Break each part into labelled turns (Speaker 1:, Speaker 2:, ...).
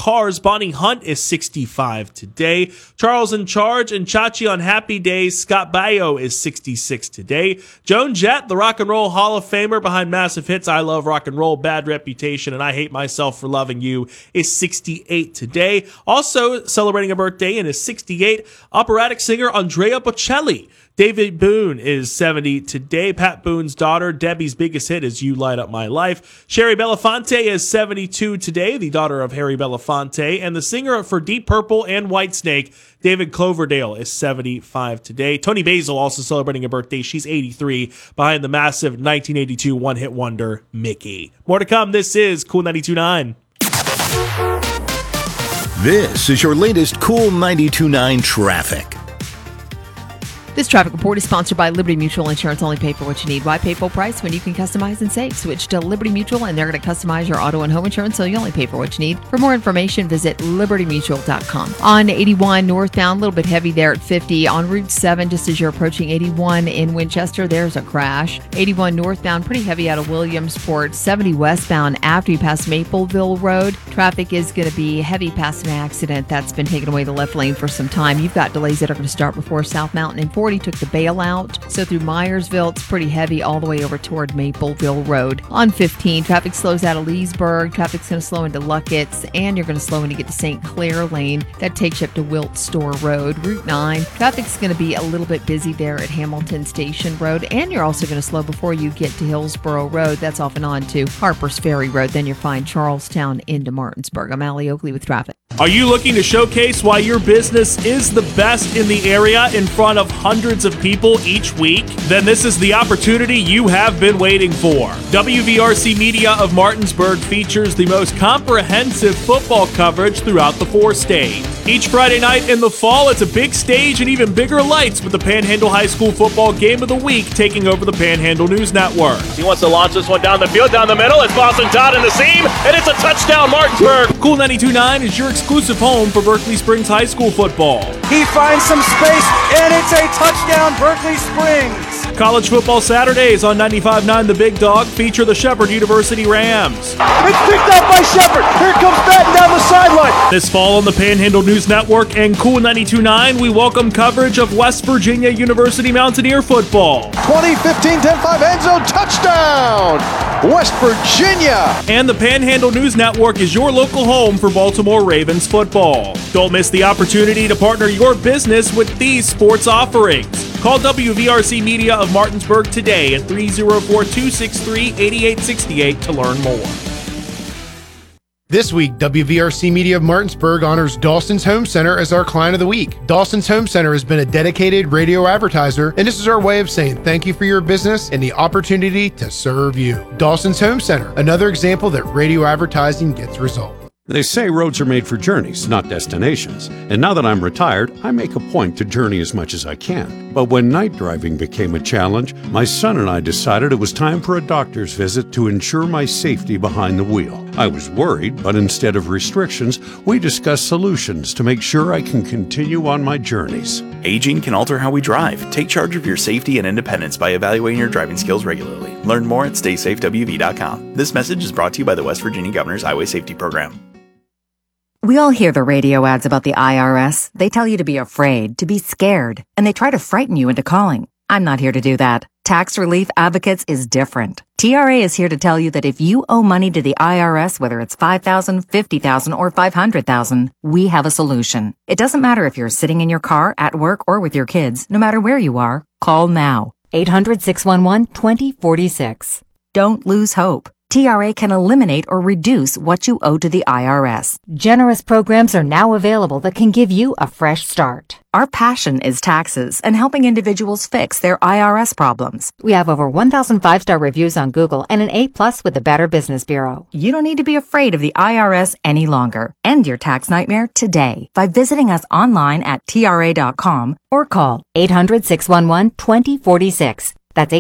Speaker 1: cars. Bonnie Hunt is 65 today. Charles in Charge and Chachi on Happy Days. Scott Baio is 66 today. Joan Jett, the Rock and Roll Hall of Famer behind massive hits I Love Rock and Roll, Bad Reputation, and I Hate Myself for Loving You, is 68 today. Also celebrating a birthday and is 68, operatic singer Andrea Bocelli. David Boone is 70 today. Pat Boone's daughter, Debbie's biggest hit is You Light Up My Life. Sherry Belafonte is 72 today, the daughter of Harry Belafonte. And the singer for Deep Purple and Whitesnake, David Cloverdale, is 75 today. Toni Basil also celebrating a birthday. She's 83, behind the massive 1982 one-hit wonder, Mickey. More to come. This is Cool 92.9.
Speaker 2: This is your latest Cool 92.9 traffic.
Speaker 3: This traffic report is sponsored by Liberty Mutual Insurance. Only pay for what you need. Why pay full price when you can customize and save? Switch to Liberty Mutual and they're going to customize your auto and home insurance, so you only pay for what you need. For more information, visit libertymutual.com. On 81 northbound, a little bit heavy there at 50. On Route 7, just as you're approaching 81 in Winchester, there's a crash. 81 northbound, pretty heavy out of Williamsport. 70 westbound after you pass Mapleville Road. Traffic is going to be heavy past an accident that's been taking away the left lane for some time. You've got delays that are going to start before South Mountain and 40 took the bailout. So through Myersville, it's pretty heavy all the way over toward Mapleville Road. On 15, traffic slows out of Leesburg. Traffic's going to slow into Luckett's, and you're going to slow when you get to St. Clair Lane. That takes you up to Wilt Store Road. Route 9, traffic's going to be a little bit busy there at Hamilton Station Road, and you're also going to slow before you get to Hillsborough Road. That's off and on to Harpers Ferry Road. Then you'll find Charlestown into Martinsburg. I'm Allie Oakley with traffic.
Speaker 1: Are you looking to showcase why your business is the best in the area in front of hundreds of people each week? Then this is the opportunity you have been waiting for. WVRC Media of Martinsburg features the most comprehensive football coverage throughout the 4 states. Each Friday night in the fall, it's a big stage and even bigger lights with the Panhandle High School Football Game of the Week taking over the Panhandle News Network.
Speaker 4: He wants to launch this one down the field, down the middle. It's Boston Todd in the seam, and it's a touchdown, Martinsburg.
Speaker 1: Cool 92.9 is your exclusive home for Berkeley Springs High School football.
Speaker 5: He finds some space, and it's a touchdown, Berkeley Springs.
Speaker 1: College football Saturdays on 95.9 The Big Dog feature the Shepherd University Rams.
Speaker 5: It's picked up by Shepherd. Here comes Batten down the sideline.
Speaker 1: This fall on the Panhandle News Network and Cool 92.9, we welcome coverage of West Virginia University Mountaineer football.
Speaker 5: 2015 10-5 end zone touchdown, West Virginia.
Speaker 1: And the Panhandle News Network is your local home for Baltimore Ravens football. Don't miss the opportunity to partner your business with these sports offerings. Call WVRC Media of Martinsburg today at 304-263-8868 to learn more.
Speaker 6: This week, WVRC Media of Martinsburg honors Dawson's Home Center as our Client of the Week. Dawson's Home Center has been a dedicated radio advertiser, and this is our way of saying thank you for your business and the opportunity to serve you. Dawson's Home Center, another example that radio advertising gets results.
Speaker 7: They say roads are made for journeys, not destinations. And now that I'm retired, I make a point to journey as much as I can. But when night driving became a challenge, my son and I decided it was time for a doctor's visit to ensure my safety behind the wheel. I was worried, but instead of restrictions, we discussed solutions to make sure I can continue on my journeys.
Speaker 8: Aging can alter how we drive. Take charge of your safety and independence by evaluating your driving skills regularly. Learn more at StaySafeWV.com. This message is brought to you by the West Virginia Governor's Highway Safety Program.
Speaker 9: We all hear the radio ads about the IRS. They tell you to be afraid, to be scared, and they try to frighten you into calling. I'm not here to do that. Tax Relief Advocates is different. TRA is here to tell you that if you owe money to the IRS, whether it's $5,000, $50,000, or $500,000, we have a solution. It doesn't matter if you're sitting in your car, at work, or with your kids. No matter where you are, call now. 800-611-2046. Don't lose hope. TRA can eliminate or reduce what you owe to the IRS.
Speaker 10: Generous programs are now available that can give you a fresh start.
Speaker 9: Our passion is taxes and helping individuals fix their IRS problems.
Speaker 10: We have over 1,000 5-star reviews on Google and an A+ with the Better Business Bureau.
Speaker 9: You don't need to be afraid of the IRS any longer. End your tax nightmare today by visiting us online at TRA.com or call
Speaker 10: 800-611-2046. That's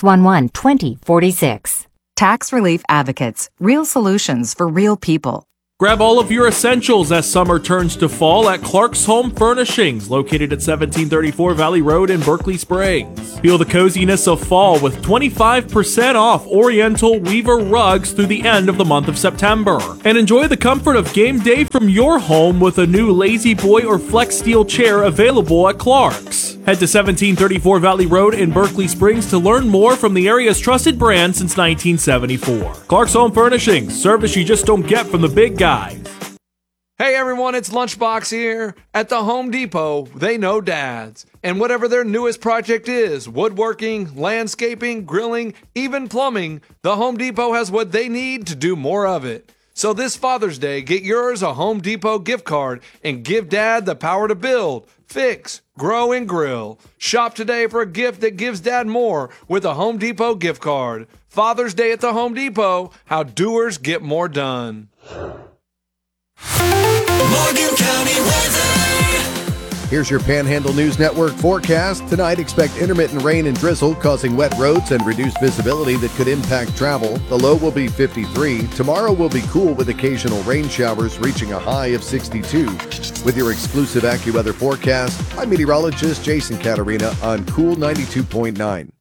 Speaker 10: 800-611-2046.
Speaker 9: Tax Relief Advocates. Real solutions for real people.
Speaker 1: Grab all of your essentials as summer turns to fall at Clark's Home Furnishings, located at 1734 Valley Road in Berkeley Springs. Feel the coziness of fall with 25% off Oriental Weaver rugs through the end of the month of September. And enjoy the comfort of game day from your home with a new Lazy Boy or Flex Steel chair available at Clark's. Head to 1734 Valley Road in Berkeley Springs to learn more from the area's trusted brand since 1974. Clark's Home Furnishings, service you just don't get from the big guys.
Speaker 11: Hey everyone, it's Lunchbox here. At the Home Depot, they know dads. And whatever their newest project is, woodworking, landscaping, grilling, even plumbing, the Home Depot has what they need to do more of it. So this Father's Day, get yours a Home Depot gift card and give Dad the power to build, fix, grow, and grill. Shop today for a gift that gives Dad more with a Home Depot gift card. Father's Day at the Home Depot, how doers get more done.
Speaker 12: Morgan County weather.
Speaker 13: Here's your Panhandle News Network forecast. Tonight, expect intermittent rain and drizzle causing wet roads and reduced visibility that could impact travel. The low will be 53. Tomorrow will be cool with occasional rain showers reaching a high of 62. With your exclusive AccuWeather forecast, I'm meteorologist Jason Catarina on Cool 92.9.